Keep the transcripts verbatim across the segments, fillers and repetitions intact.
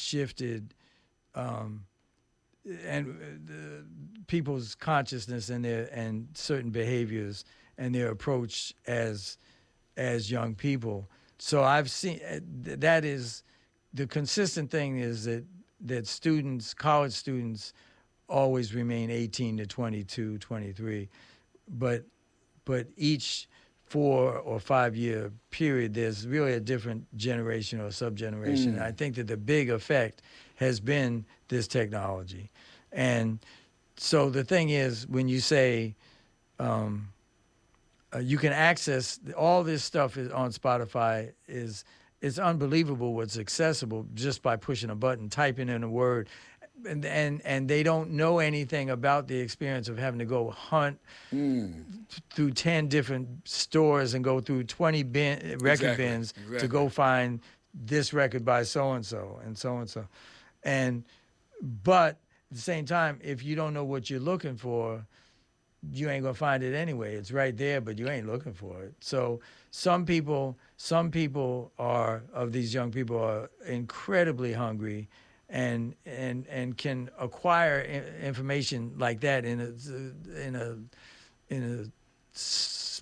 shifted, um, and the people's consciousness and their and certain behaviors and their approach as as young people. So I've seen that is the consistent thing is that that students, college students, always remain eighteen to twenty-two, twenty-three, but but each four or five year period, there's really a different generation or subgeneration. Mm. I think that the big effect has been this technology. And so the thing is, when you say um, uh, you can access all this stuff is on Spotify, is it's unbelievable what's accessible just by pushing a button, typing in a word. And, and and they don't know anything about the experience of having to go hunt mm. through ten different stores and go through twenty bin, record exactly. bins exactly. to go find this record by so-and-so and so-and-so. And, but at the same time, if you don't know what you're looking for, you ain't gonna find it anyway. It's right there, but you ain't looking for it. So some people, some people are, of these young people are incredibly hungry and and and can acquire information like that in a in a in a s-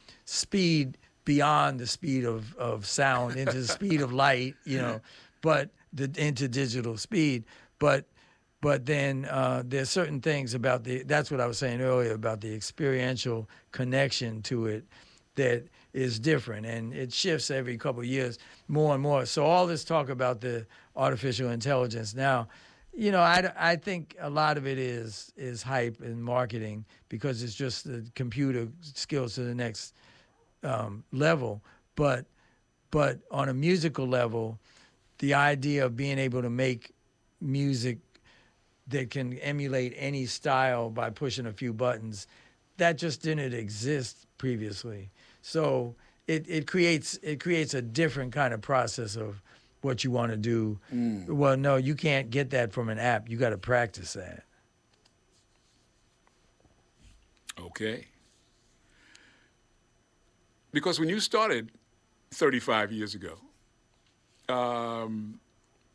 speed beyond the speed of, of sound into the speed of light, you know, but the into digital speed. But but then uh, there's certain things about the that's what I was saying earlier about the experiential connection to it that is different, and it shifts every couple of years more and more. So all this talk about the artificial intelligence now, you know, I, I think a lot of it is is hype and marketing because it's just the computer skills to the next um, level. But but on a musical level, the idea of being able to make music that can emulate any style by pushing a few buttons, that just didn't exist previously. So it, it creates it creates a different kind of process of what you want to do. Mm. Well, no, you can't get that from an app. You got to practice that. Okay. Because when you started thirty-five years ago, um,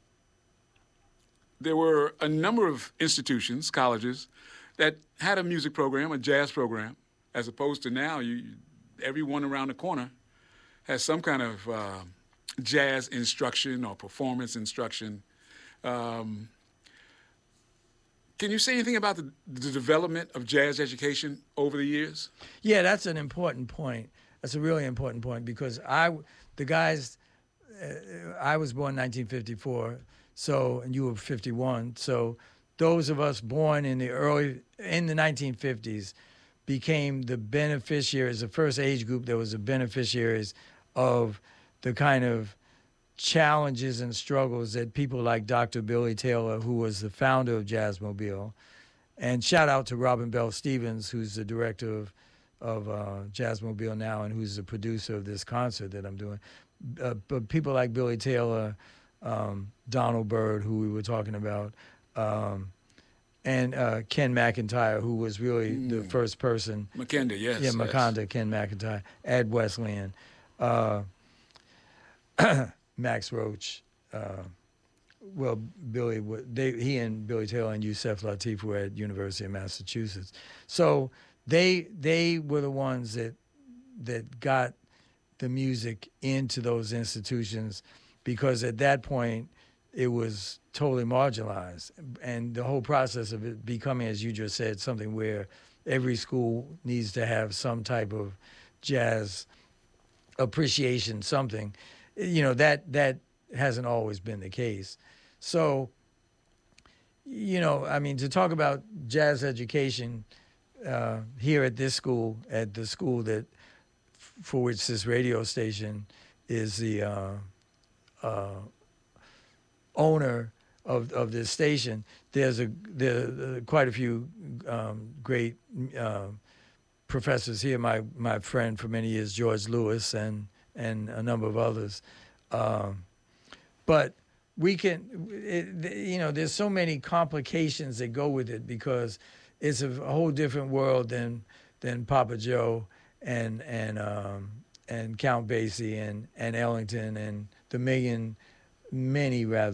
there were a number of institutions, colleges, that had a music program, a jazz program, as opposed to now, you, everyone around the corner has some kind of uh, jazz instruction or performance instruction. Um, can you say anything about the, the development of jazz education over the years? Yeah, that's an important point. That's a really important point because I, the guys, uh, I was born in nineteen fifty-four, so and you were fifty-one. So those of us born in the early in the nineteen fifties became the beneficiaries, the first age group that was the beneficiaries of the kind of challenges and struggles that people like Doctor Billy Taylor, who was the founder of Jazzmobile, and shout out to Robin Bell Stevens, who's the director of of uh, Jazzmobile now and who's the producer of this concert that I'm doing. Uh, but people like Billy Taylor, um, Donald Byrd, who we were talking about, um, and uh, Ken McIntyre, who was really mm. the first person. McKenda, yes. Yeah, Maconda, yes. Ken McIntyre, Ed Wesleyan, uh, Max Roach. Uh, well, Billy, they, he and Billy Taylor and Yusef Lateef were at University of Massachusetts. So they they were the ones that that got the music into those institutions because at that point it was totally marginalized. And the whole process of it becoming, as you just said, something where every school needs to have some type of jazz appreciation, something, you know, that that hasn't always been the case. So, you know, I mean, to talk about jazz education uh, here at this school, at the school that for which this radio station is the uh, uh, owner of of this station, there's a there are quite a few um, great uh, professors here. My my friend for many years, George Lewis, and and a number of others. Um, but we can, it, you know, there's so many complications that go with it because it's a whole different world than than Papa Joe and and um, and Count Basie and and Ellington and the million, many rather,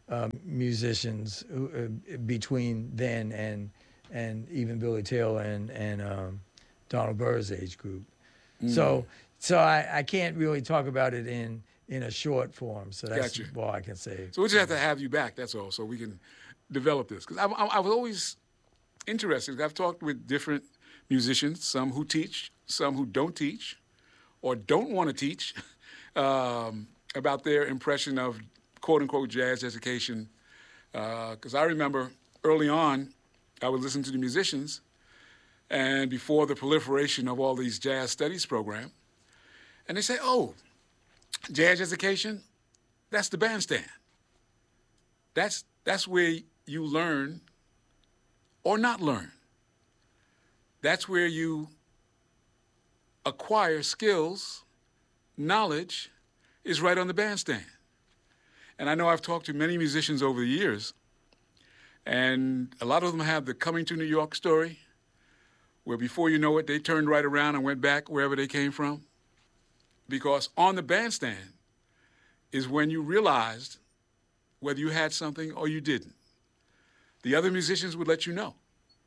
uh, musicians who, uh, between then and and even Billy Taylor and and um, Donald Byrd's age group. Mm. So so I, I can't really talk about it in in a short form. So that's gotcha. all I can say. So we just have to have you back. That's all, so we can develop this. Because I, I, I was always interested. I've talked with different musicians, some who teach, some who don't teach, or don't want to teach, um, about their impression of quote-unquote jazz education. Because uh, I remember early on, I would listen to the musicians, and before the proliferation of all these jazz studies program, and they say, oh, jazz education, that's the bandstand. That's, that's where you learn or not learn. That's where you acquire skills, knowledge is right on the bandstand. And I know I've talked to many musicians over the years, and a lot of them have the coming to New York story, where before you know it, they turned right around and went back wherever they came from. Because on the bandstand is when you realized whether you had something or you didn't. The other musicians would let you know.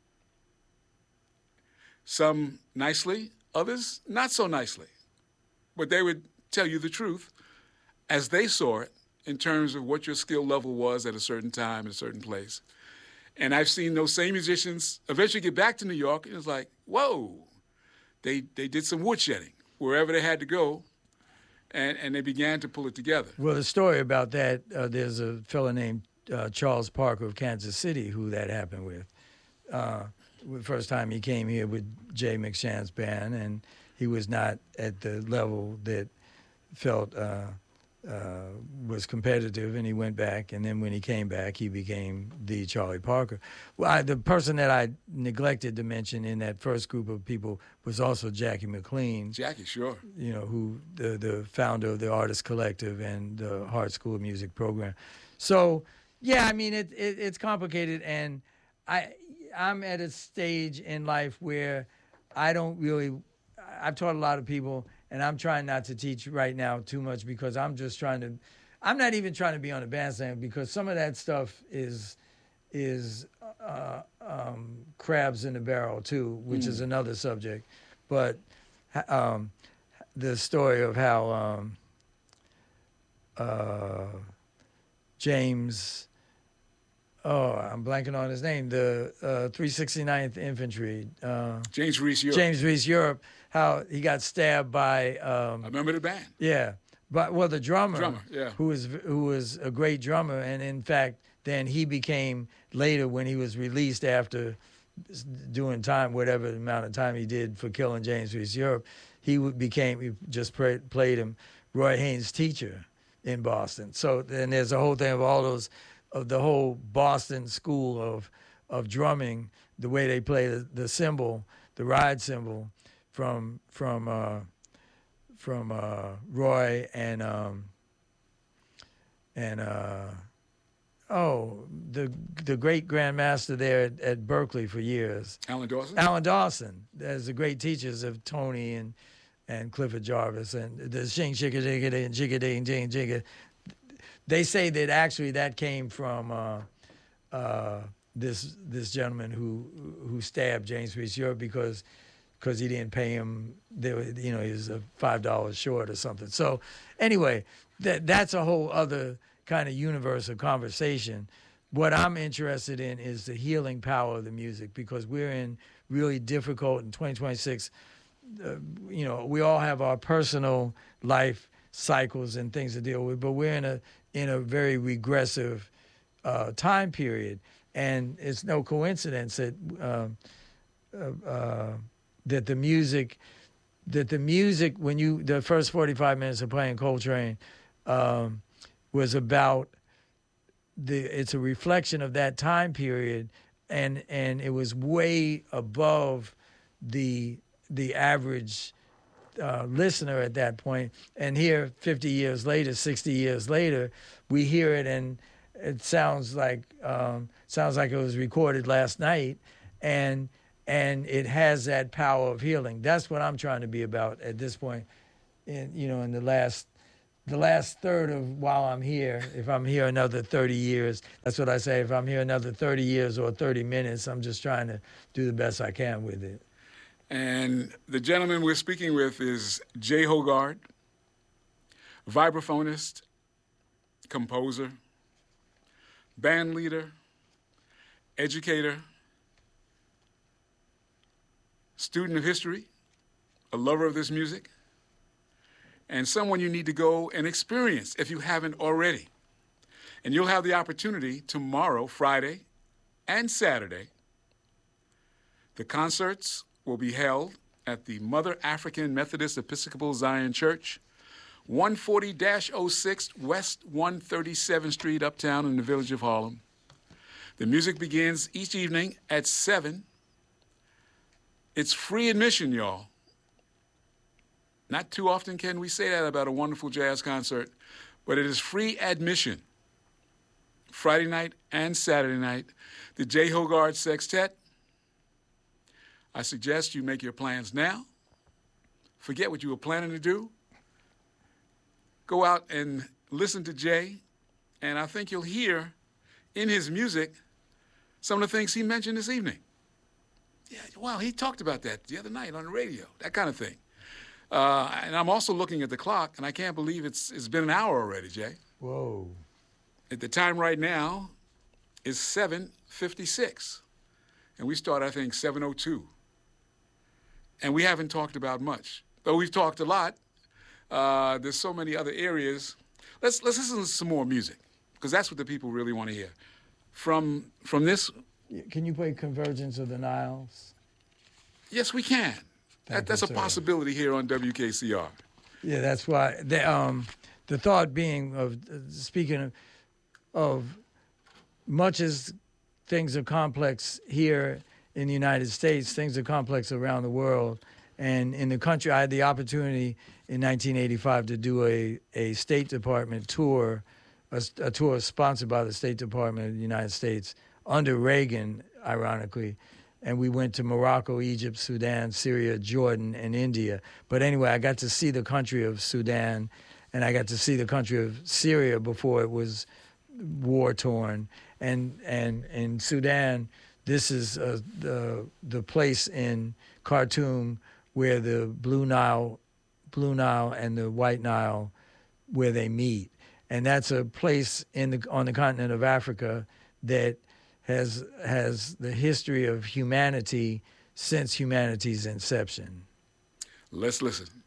Some nicely, others not so nicely. But they would tell you the truth as they saw it in terms of what your skill level was at a certain time in a certain place. And I've seen those same musicians eventually get back to New York, and it's like, whoa, they they did some woodshedding wherever they had to go, and, and they began to pull it together. Well, the story about that, uh, there's a fellow named uh, Charles Parker of Kansas City who that happened with. Uh, the first time he came here with Jay McShann's band, and he was not at the level that felt uh, uh, was competitive, and he went back, and then when he came back, he became the Charlie Parker. Well, I, the person that I neglected to mention in that first group of people was also Jackie McLean. Jackie, sure. You know, who the, the founder of the Artist Collective and the Hart School of Music program. So, yeah, I mean, it, it it's complicated, and I I'm at a stage in life where I don't really, I've taught a lot of people, and I'm trying not to teach right now too much because I'm just trying to, I'm not even trying to be on the bandstand because some of that stuff is, is uh, um, crabs in the barrel too, which mm. is another subject. But um, the story of how um, uh, James, oh, I'm blanking on his name, the uh, three sixty-ninth Infantry. Uh, James Reese Europe. James Reese Europe, how he got stabbed by... Um, I remember the band. Yeah. But, well, the drummer, drummer yeah. who was who was a great drummer, and in fact, then he became, later when he was released after doing time, whatever amount of time he did for killing James Reese Europe, he became, he just pray, played him, Roy Haynes' teacher in Boston. So then there's a whole thing of all those... of the whole Boston school of of drumming, the way they play the, the cymbal, the ride cymbal, from from uh, from uh, Roy and um, and uh, oh the the great grandmaster there at, at Berkeley for years, Alan Dawson. Alan Dawson, as the great teachers of Tony and and Clifford Jarvis and the shing shigga digga and jigga ding ding jigga. They say that actually that came from uh, uh, this this gentleman who who stabbed James Reese Europe because because he didn't pay him. They were, you know, he was a five dollars short or something. So anyway, that that's a whole other kind of universe of conversation. What I'm interested in is the healing power of the music because we're in really difficult in twenty twenty-six. Uh, you know, we all have our personal life cycles and things to deal with, but we're in a in a very regressive uh, time period, and it's no coincidence that uh, uh, uh, that the music that the music when you the first forty-five minutes of playing Coltrane um, was about the it's a reflection of that time period, and and it was way above the the average Uh, listener at that point. And here, fifty years later, sixty years later, we hear it and it sounds like um, sounds like it was recorded last night, and and it has that power of healing. That's what I'm trying to be about at this point. In you know, in the last the last third of while I'm here, if I'm here another thirty years, that's what I say. If I'm here another thirty years or thirty minutes, I'm just trying to do the best I can with it. And the gentleman we're speaking with is Jay Hoggard, vibraphonist, composer, band leader, educator, student of history, a lover of this music, and someone you need to go and experience if you haven't already. And you'll have the opportunity tomorrow, Friday, and Saturday. The concerts will be held at the Mother African Methodist Episcopal Zion Church, one forty dash oh six West one hundred thirty-seventh Street, uptown in the village of Harlem. The music begins each evening at seven. It's free admission, y'all. Not too often can we say that about a wonderful jazz concert, but it is free admission. Friday night and Saturday night, the Jay Hoggard Sextet. I suggest you make your plans now. Forget what you were planning to do. Go out and listen to Jay, and I think you'll hear in his music some of the things he mentioned this evening. Yeah, wow, he talked about that the other night on the radio, that kind of thing. Uh, and I'm also looking at the clock, and I can't believe it's it's been an hour already, Jay. Whoa. At the time right now is seven fifty-six, and we start, I think, seven oh two. And we haven't talked about much, though we've talked a lot. Uh, there's so many other areas. Let's let's listen to some more music, because that's what the people really want to hear. From from this. Can you play Convergence of the Niles? Yes, we can. That, that's you, a sir. possibility here on W K C R. Yeah, that's why. The, um, the thought being of, uh, speaking of, of much as things are complex here in the United States, things are complex around the world. And in the country, I had the opportunity in nineteen eighty-five to do a, a State Department tour, a, a tour sponsored by the State Department of the United States under Reagan, ironically. And we went to Morocco, Egypt, Sudan, Syria, Jordan, and India. But anyway, I got to see the country of Sudan, and I got to see the country of Syria before it was war-torn. And and in Sudan, this is uh, the the place in Khartoum where the Blue Nile, Blue Nile and the White Nile, where they meet. And that's a place in the on the continent of Africa that has has the history of humanity since humanity's inception. Let's listen.